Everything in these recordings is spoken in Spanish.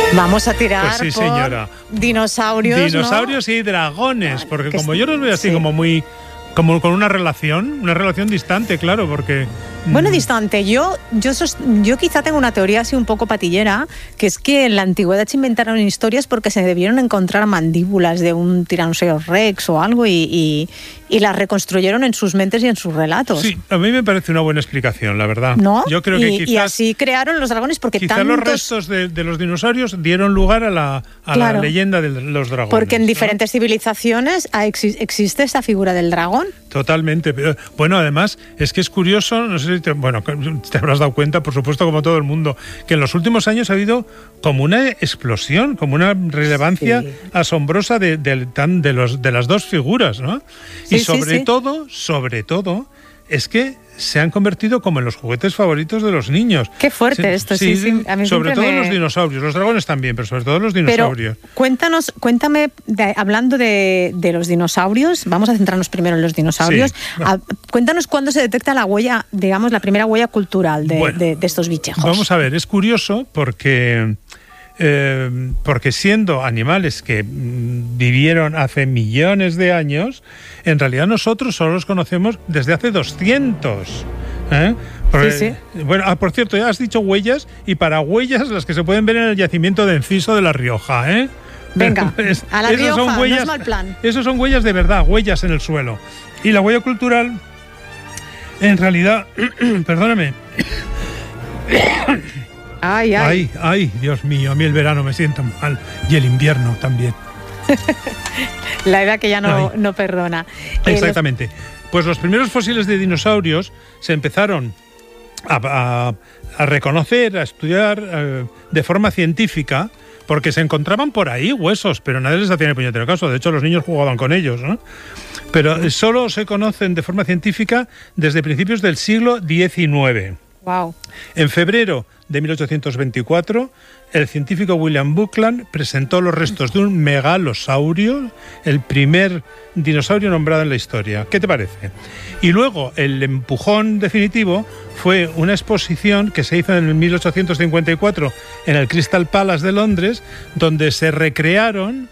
Vamos a tirar Pues sí, señora. por dinosaurios, Dinosaurios, ¿no? y dragones, porque como yo los veo así sí. como muy... como con una relación distante, claro, porque... Bueno, distante. Yo quizá tengo una teoría así un poco patillera, que es que en la antigüedad se inventaron historias porque se debieron encontrar mandíbulas de un tiranosaurio rex o algo y las reconstruyeron en sus mentes y en sus relatos. Sí, a mí me parece una buena explicación, la verdad. ¿No? Yo creo que quizás... Y así crearon los dragones porque quizás tantos... los restos de los dinosaurios dieron lugar a la leyenda de los dragones. Porque en ¿no? diferentes civilizaciones existe esa figura del dragón. Totalmente. Pero, bueno, además, es que es curioso, no sé si te habrás dado cuenta, por supuesto, como todo el mundo, que en los últimos años ha habido como una explosión, como una relevancia asombrosa de las dos figuras, ¿no? Sí, y sobre todo, es que se han convertido como en los juguetes favoritos de los niños. Qué fuerte esto, sí. A mí sobre todo los dinosaurios, los dragones también, pero sobre todo los dinosaurios. Pero cuéntame, hablando de los dinosaurios, vamos a centrarnos primero en los dinosaurios. Sí. Cuéntanos cuándo se detecta la huella, digamos, la primera huella cultural de estos bichejos. Vamos a ver, es curioso porque siendo animales que vivieron hace millones de años, en realidad nosotros solo los conocemos desde hace 200. Porque, sí. Bueno, por cierto, ya has dicho huellas, y para huellas las que se pueden ver en el yacimiento de Enciso de La Rioja. Venga, a La Rioja, no es mal plan. Esos son huellas de verdad, huellas en el suelo. Y la huella cultural, en realidad, perdóname... Ay, Dios mío, a mí el verano me sienta mal y el invierno también. La edad que ya no perdona. Exactamente. Pues los primeros fósiles de dinosaurios se empezaron a reconocer, a estudiar de forma científica, porque se encontraban por ahí huesos, pero nadie les hacía ni puñetero caso. De hecho, los niños jugaban con ellos, ¿no? Pero solo se conocen de forma científica desde principios del siglo XIX. Wow. En febrero de 1824, el científico William Buckland presentó los restos de un megalosaurio, el primer dinosaurio nombrado en la historia. ¿Qué te parece? Y luego el empujón definitivo fue una exposición que se hizo en 1854 en el Crystal Palace de Londres, donde se recrearon...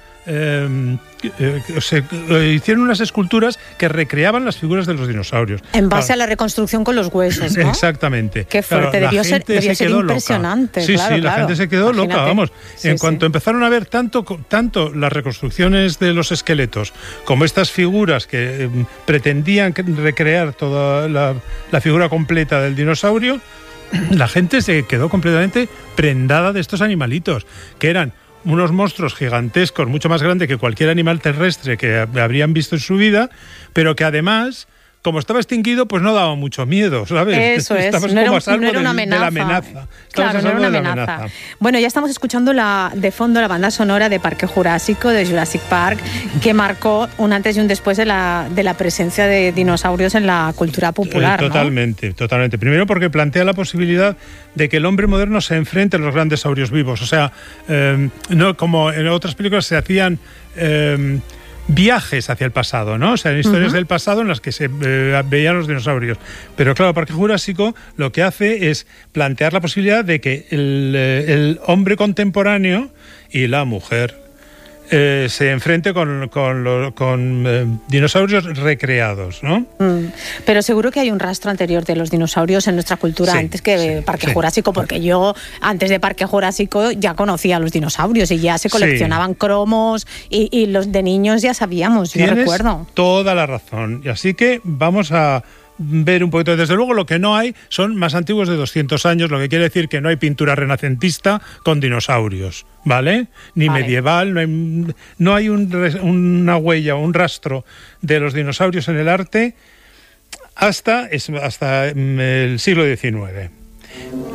hicieron unas esculturas que recreaban las figuras de los dinosaurios. En base a la reconstrucción con los huesos, ¿no? Exactamente. Qué fuerte, debió ser impresionante. Sí, claro, la gente se quedó loca, vamos. En cuanto empezaron a ver tanto las reconstrucciones de los esqueletos como estas figuras que pretendían recrear toda la figura completa del dinosaurio, la gente se quedó completamente prendada de estos animalitos, que eran unos monstruos gigantescos, mucho más grandes que cualquier animal terrestre que habrían visto en su vida, pero que además, como estaba extinguido, pues no daba mucho miedo, ¿sabes? Eso es, Estabas no como a salvo era una amenaza. de la amenaza. Claro, no era una amenaza. Bueno, ya estamos escuchando de fondo la banda sonora de Parque Jurásico, de Jurassic Park, que marcó un antes y un después de la presencia de dinosaurios en la cultura popular, ¿no? Totalmente. Primero porque plantea la posibilidad de que el hombre moderno se enfrente a los grandes saurios vivos. O sea, no como en otras películas se hacían... viajes hacia el pasado, ¿no? O sea, historias del pasado en las que se veían los dinosaurios. Pero claro, Parque Jurásico lo que hace es plantear la posibilidad de que el hombre contemporáneo y la mujer se enfrente con dinosaurios recreados, ¿no? Pero seguro que hay un rastro anterior de los dinosaurios en nuestra cultura antes que Parque Jurásico, porque yo antes de Parque Jurásico ya conocía a los dinosaurios y ya se coleccionaban cromos y los de niños ya sabíamos, yo recuerdo. Toda la razón. Y así que vamos a ver un poquito. Desde luego lo que no hay son más antiguos de 200 años, lo que quiere decir que no hay pintura renacentista con dinosaurios, ¿vale? Ni medieval, no hay una huella o un rastro de los dinosaurios en el arte hasta el siglo XIX.